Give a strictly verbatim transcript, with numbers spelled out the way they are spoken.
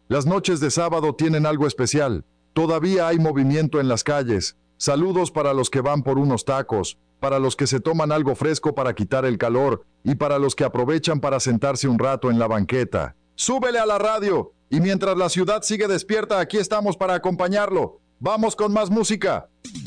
Las noches de sábado tienen algo especial. Todavía hay movimiento en las calles. Saludos para los que van por unos tacos, para los que se toman algo fresco para quitar el calor y para los que aprovechan para sentarse un rato en la banqueta. ¡Súbele a la radio! Y mientras la ciudad sigue despierta, aquí estamos para acompañarlo. ¡Vamos con más música!